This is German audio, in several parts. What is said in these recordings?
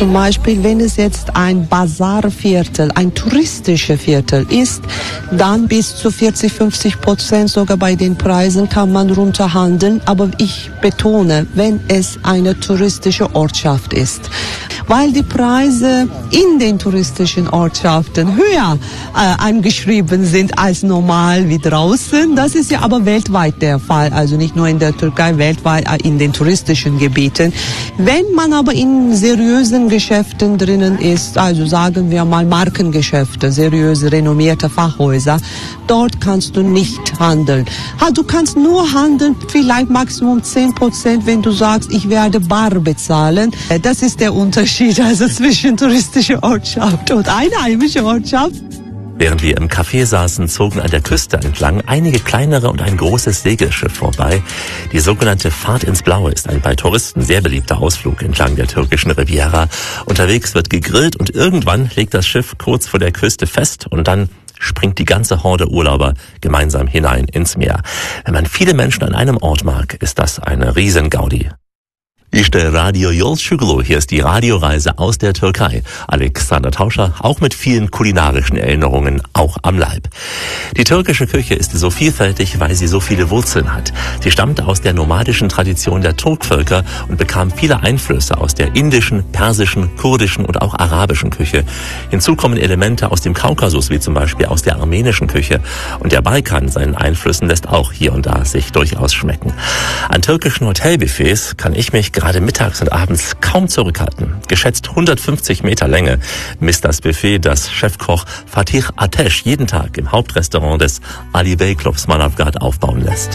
Zum Beispiel, wenn es jetzt ein Bazarviertel, ein touristisches Viertel ist, dann bis zu 40-50% sogar bei den Preisen kann man runterhandeln. Aber ich betone, wenn es eine touristische Ortschaft ist. Weil die Preise in den touristischen Ortschaften höher angeschrieben sind als normal wie draußen. Das ist ja aber weltweit der Fall, also nicht nur in der Türkei, weltweit in den touristischen Gebieten. Wenn man aber in seriösen Geschäften drinnen ist, also sagen wir mal Markengeschäfte, seriöse, renommierte Fachhäuser, dort kannst du nicht handeln. Du kannst nur handeln, vielleicht Maximum 10%, wenn du sagst, ich werde bar bezahlen. Das ist der Unterschied also zwischen touristischer Ortschaft und einheimischer Ortschaft. Während wir im Café saßen, zogen an der Küste entlang einige kleinere und ein großes Segelschiff vorbei. Die sogenannte Fahrt ins Blaue ist ein bei Touristen sehr beliebter Ausflug entlang der türkischen Riviera. Unterwegs wird gegrillt und irgendwann legt das Schiff kurz vor der Küste fest und dann springt die ganze Horde Urlauber gemeinsam hinein ins Meer. Wenn man viele Menschen an einem Ort mag, ist das eine Riesengaudi. İşte Radio Yolculuğu, hier ist die Radioreise aus der Türkei. Alexander Tauscher, auch mit vielen kulinarischen Erinnerungen, auch am Leib. Die türkische Küche ist so vielfältig, weil sie so viele Wurzeln hat. Sie stammt aus der nomadischen Tradition der Turkvölker und bekam viele Einflüsse aus der indischen, persischen, kurdischen und auch arabischen Küche. Hinzu kommen Elemente aus dem Kaukasus, wie zum Beispiel aus der armenischen Küche. Und der Balkan seinen Einflüssen lässt auch hier und da sich durchaus schmecken. An türkischen Hotelbuffets kann ich mich gerade mittags und abends kaum zurückhalten. Geschätzt 150 Meter Länge misst das Buffet, das Chefkoch Fatih Ateş jeden Tag im Hauptrestaurant des Ali Bey Clubs Manavgat aufbauen lässt.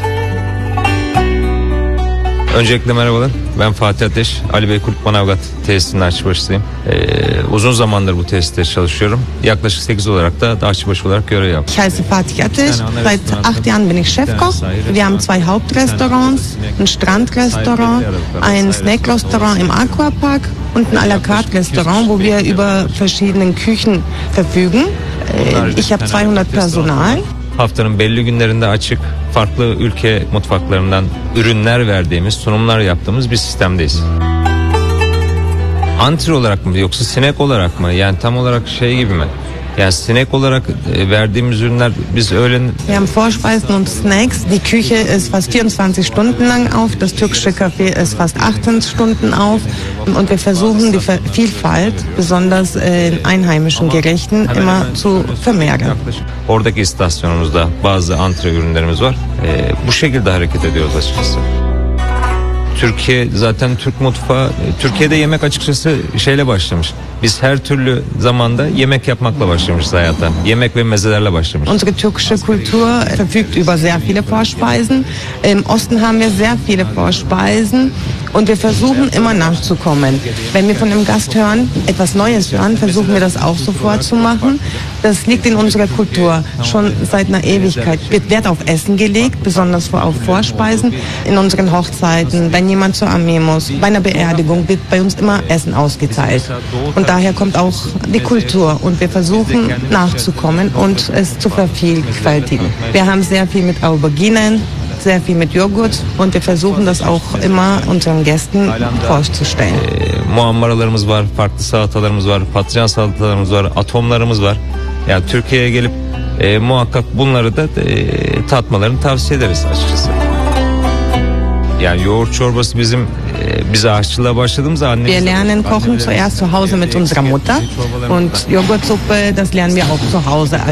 Öncelikle merhabalar. Ben Fatih Ateş, Ali Bey Kulüp Manavgat tesisinin aşçıbaşısıyım. Uzun zamandır bu tesiste çalışıyorum. Yaklaşık 8 olarak da aşçıbaşı olarak görev yapıyorum. Ich heiße Fatih Ateş. Seit 8 Jahren bin ich Chefkoch. Wir haben 2 Hauptrestaurants, ein Strandrestaurant, ein Snackrestaurant im Aquapark und ein à la carte Restaurant, wo wir über verschiedene Küchen verfügen. Ich habe 200 Personal. Haftanın belli günlerinde açık, farklı ülke mutfaklarından ürünler verdiğimiz, sunumlar yaptığımız bir sistemdeyiz. Antre olarak mı yoksa sinek olarak mı? Yani tam olarak şey gibi mi? Yani sinek olarak verdiğimiz ürünler biz öğlen... Wir haben Vorspeisen und Snacks. Die Küche ist fast 24 Stunden lang auf. Das türkische Café ist fast 18 Stunden auf. Und wir versuchen die Vielfalt, besonders in einheimischen Gerichten, immer zu vermehren. Oradaki istasyonumuzda bazı antre ürünlerimiz var. Bu şekilde hareket ediyoruz açıkçası. Türkiye zaten Türk mutfağı, Türkiye'de yemek açıkçası şeyle başlamış. Biz her türlü zamanda yemek yapmakla başlamışız hayata. Yemek ve mezelerle başlamışız. Unsere türkische Kultur verfügt über sehr viele Vorspeisen. Im Osten haben wir sehr viele Vorspeisen und wir versuchen immer nachzukommen. Wenn wir von einem Gast hören, etwas Neues hören, versuchen wir das auch sofort zu machen. Das liegt in unserer Kultur. Schon seit einer Ewigkeit wird Wert auf Essen gelegt, besonders auf Vorspeisen. In unseren Hochzeiten, wenn jemand zur Armee muss, bei einer Beerdigung wird bei uns immer Essen ausgeteilt. Und daher kommt auch die Kultur und wir versuchen nachzukommen und es zu vervielfältigen. Wir haben sehr viel mit Auberginen, sehr viel mit Joghurt und wir versuchen das auch immer unseren Gästen vorzustellen. Muammaralarımız var, farklı salatalarımız var, patlıcan salatalarımız var, atomlarımız var. Yani Türkiye'ye gelip muhakkak bunları da tatmalarını tavsiye ederiz açıkçası. Yani yoğurt çorbası bize aşçılığa başladığımız anne. Wir lernen kochen zuerst zu Hause mit unserer Mutter und Joghurtsuppe, das lernen wir auch zu Hause.